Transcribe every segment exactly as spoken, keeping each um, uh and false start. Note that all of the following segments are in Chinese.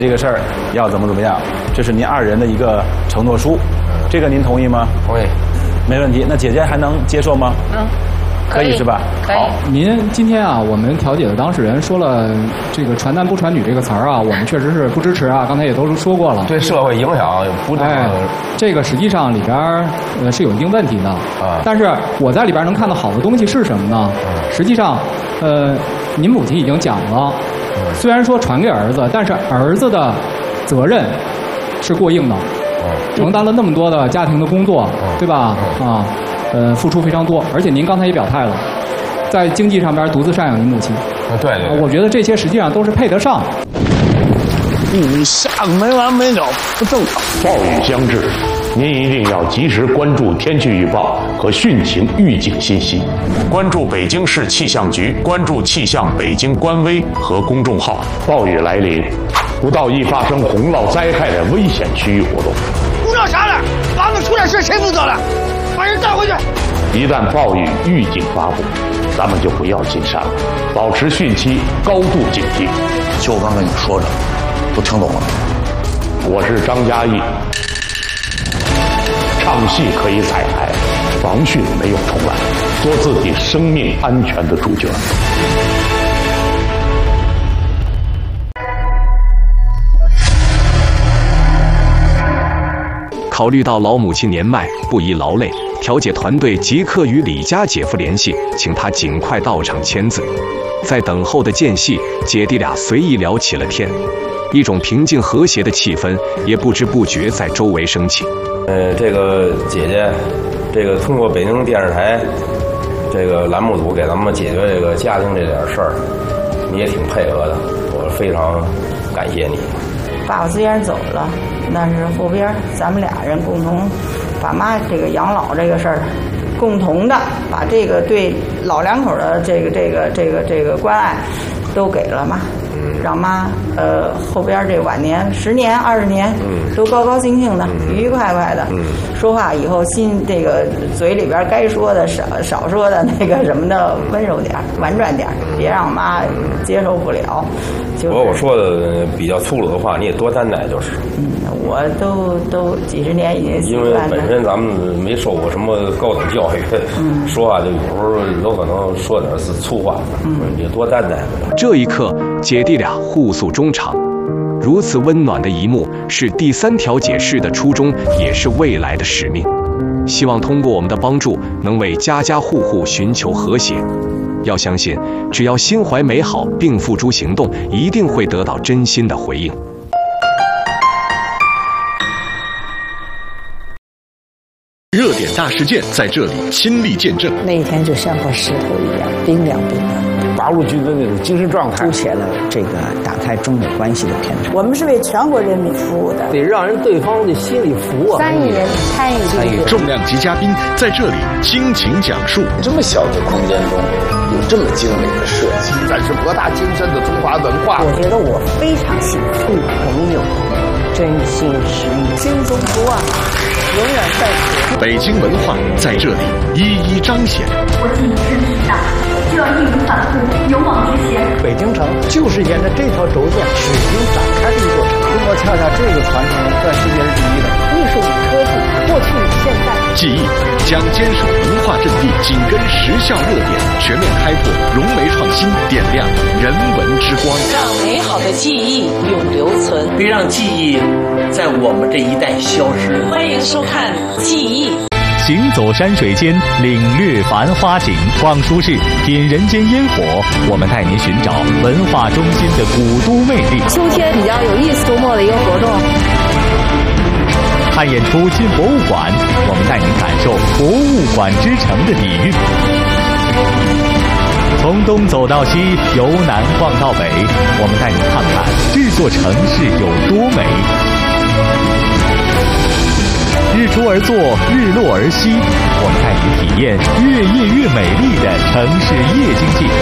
这个事儿要怎么怎么样，这是您二人的一个承诺书，这个您同意吗？ 同意， 没问题。那姐姐还能接受吗？ 嗯， 可以是吧？ 可以。 好， 您今天啊，我们调解的当事人说了这个传男不传女这个词儿啊，我们确实是不支持啊。刚才也都说过了， 对社会影响不大。 哎，这个实际上里边呃是有一定问题的啊。但是我在里边能看到好的东西是什么呢？实际上，呃，您母亲已经讲了。虽然说传给儿子，但是儿子的责任是过硬的，承担了那么多的家庭的工作，对吧？啊，呃，付出非常多，而且您刚才也表态了，在经济上边独自赡养您母亲。 对对， 我觉得这些实际上都是配得上。 你下个没完没了，不正常。 暴雨将至，您一定要及时关注天气预报和汛情预警信息，关注北京市气象局，关注气象北京官微和公众号。暴雨来临，不到易发生洪涝灾害的危险区域活动。 不知道啥了，娃们出点事谁负责了？把人带回去。 一旦暴雨预警发布，咱们就不要进山了，保持汛期高度警惕。 就我刚跟你说着，都听懂了。 我是张嘉译。唱戏可以彩排，防汛没有重来，做自己生命安全的主角。 考虑到老母亲年迈，不宜劳累，调解团队即刻与李家姐夫联系，请他尽快到场签字。在等候的间隙，姐弟俩随意聊起了天，一种平静和谐的气氛也不知不觉在周围升起。 呃，这个姐姐，这个通过北京电视台这个栏目组给咱们解决这个家庭这点事儿，你也挺配合的，我非常感谢你。 爸爸虽然走了，但是后边咱们俩人共同把妈这个养老这个事儿，共同的把这个对老两口的这个这个这个这个关爱都给了妈。让妈呃后边这晚年十年二十年都高高兴兴的、愉愉快快的，说话以后心这个嘴里边该说的少少说的那个什么的温柔点婉转点，别让妈接受不了。就是、 我我说的比较粗鲁的话，你也多担待就是。 嗯，我都都几十年已经习惯了。 因为本身咱们没受过什么高等教育，嗯、说话就有时候有可能说点是粗话，嗯，你多担待。 这一刻，姐弟俩互诉衷肠，如此温暖的一幕，是第三调解室的初衷，也是未来的使命。希望通过我们的帮助，能为家家户户寻求和谐。要相信，只要心怀美好并付诸行动，一定会得到真心的回应。 热点大事件在这里亲历见证， 那一天就像块石头一样冰凉冰凉。 八路军的那种精神状态， 凸显了这个打开中美关系的篇章。 我们是为全国人民服务的， 得让人对方的心里服啊。 三亿人参与这个， 重量级嘉宾在这里倾情讲述。 这么小的空间中有这么精美的设计， 展示博大精深的中华文化。 我觉得我非常幸福，朋友真心实意， 心中不忘，永远在此。 北京文化在这里一一彰显。 国际之时大，就要义无反顾，勇往直前。 北京城就是沿着这条轴线始终展开的一座城。中国恰恰这个传承在世界是第一的。 艺术与科技，过去与现在。 记忆将坚守文化阵地，紧跟时效热点，全面开拓融媒创新，点亮人文之光， 让美好的记忆永留存， 别让记忆在我们这一代消失。 欢迎收看《记忆》。 行走山水间，领略繁花景；逛书市，品人间烟火。我们带您寻找文化中心的古都魅力。 秋天比较有意思，周末的一个活动。 看演出进博物馆，我们带您感受博物馆之城的底蕴。从东走到西，由南逛到北，我们带您看看这座城市有多美。日出而作，日落而息，我们带您体验越夜越美丽的城市夜经济，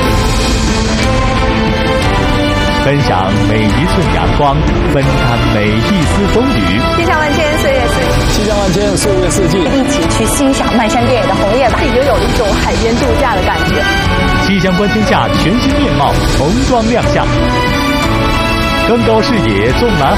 分享每一寸阳光，分担每一丝风雨。 气象万千，岁月四季。 气象万千，岁月四季。 一起去欣赏漫山遍野的红叶吧，已经有一种海边度假的感觉。 气象观天下全新面貌重装亮相。 更高视野，纵览